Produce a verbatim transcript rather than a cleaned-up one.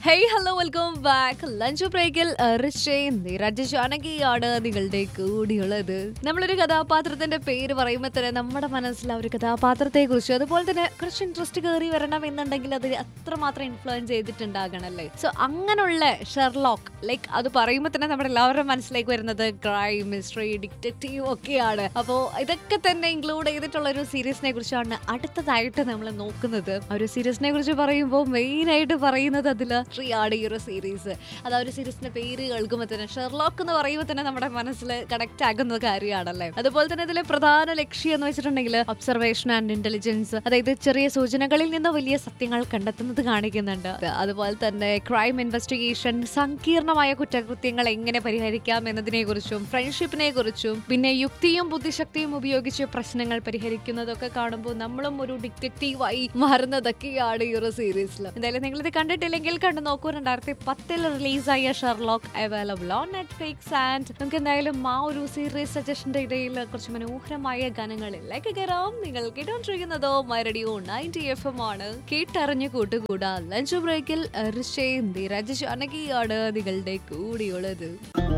Hey hello welcome back. Lunch ബ്രേക്കിൽ നിരജ ജാനകിയാണ് നിങ്ങളുടെ കൂടിയുള്ളത്. നമ്മളൊരു കഥാപാത്രത്തിന്റെ പേര് പറയുമ്പോൾ തന്നെ നമ്മുടെ മനസ്സിൽ ആ ഒരു കഥാപാത്രത്തെ കുറിച്ച് അതുപോലെ തന്നെ കുറച്ച് ഇൻട്രസ്റ്റ് കയറി വരണം എന്നുണ്ടെങ്കിൽ അത് അത്രമാത്രം ഇൻഫ്ലുവൻസ് ചെയ്തിട്ടുണ്ടാകണല്ലേ. സോ അങ്ങനെയുള്ള ഷെർലോക്ക് ലൈക്ക് അത് പറയുമ്പോൾ തന്നെ നമ്മുടെ എല്ലാവരുടെ മനസ്സിലേക്ക് വരുന്നത് ക്രൈം, മിസ്റ്ററി, ഡിറ്റക്റ്റീവ് ഒക്കെയാണ്. അപ്പോൾ ഇതൊക്കെ തന്നെ ഇൻക്ലൂഡ് ചെയ്തിട്ടുള്ള ഒരു സീരീസിനെ കുറിച്ചാണ് അടുത്തതായിട്ട് നമ്മൾ നോക്കുന്നത്. ആ ഒരു സീരീസിനെ കുറിച്ച് പറയുമ്പോൾ മെയിൻ ആയിട്ട് പറയുന്നത് അതിൽ ആണ് ഈ ഒരു സീരീസ്. അത് ആ ഒരു സീരീസിന്റെ പേര് കേൾക്കുമ്പോൾ തന്നെ ഷെർലോക്ക് എന്ന് പറയുമ്പോൾ തന്നെ നമ്മുടെ മനസ്സിൽ കണക്ട് ആകുന്ന കാര്യമാണല്ലേ. അതുപോലെ തന്നെ ഇതിലെ പ്രധാന ലക്ഷ്യം എന്ന് വെച്ചിട്ടുണ്ടെങ്കിൽ ഒബ്സർവേഷൻ ആൻഡ് ഇന്റലിജൻസ്, അതായത് ചെറിയ സൂചനകളിൽ നിന്ന് വലിയ സത്യങ്ങൾ കണ്ടെത്തുന്നത് കാണിക്കുന്നുണ്ട്. അതുപോലെ തന്നെ ക്രൈം ഇൻവെസ്റ്റിഗേഷൻ, സങ്കീർണമായ കുറ്റകൃത്യങ്ങൾ എങ്ങനെ പരിഹരിക്കാം എന്നതിനെ കുറിച്ചും ഫ്രണ്ട്ഷിപ്പിനെ കുറിച്ചും പിന്നെ യുക്തിയും ബുദ്ധിശക്തിയും ഉപയോഗിച്ച് പ്രശ്നങ്ങൾ പരിഹരിക്കുന്നതൊക്കെ കാണുമ്പോൾ നമ്മളും ഒരു ഡിറ്റക്റ്റീവായി മാറുന്നതൊക്കെയാണ് ഈ ഒരു സീരീസിൽ. എന്തായാലും നിങ്ങളിത് കണ്ടിട്ടില്ലെങ്കിൽ കണ്ടു നോക്കൂ. രണ്ടായിരത്തി പത്തിൽ റിലീസായ Sherlock available on Netflix. And നമുക്ക് എന്തായാലും ആ ഒരു സീരീസ് സജഷന്റെ ഇടയിൽ കുറച്ച് മനോഹരമായ ഗാനങ്ങളിലേക്ക് കയറാം. നിങ്ങൾ കേട്ടോണ്ടിരിക്കുന്നതോ my radio ninety F M ആണ്. കേട്ടറിഞ്ഞ് കൂട്ടുകൂടാ. ലഞ്ച് ബ്രേക്കിൽ നിരജ ജാനകിയാണ് നിങ്ങളുടെ കൂടിയുള്ളത്.